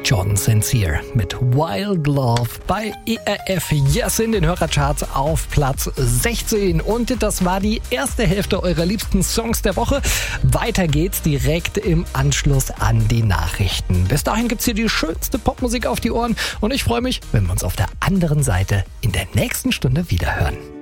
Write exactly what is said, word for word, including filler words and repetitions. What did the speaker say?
Jordan Sincere mit Wild Love bei E R F Yes in den Hörercharts auf Platz sechzehn. Und das war die erste Hälfte eurer liebsten Songs der Woche. Weiter geht's direkt im Anschluss an die Nachrichten. Bis dahin gibt's hier die schönste Popmusik auf die Ohren und ich freue mich, wenn wir uns auf der anderen Seite in der nächsten Stunde wiederhören.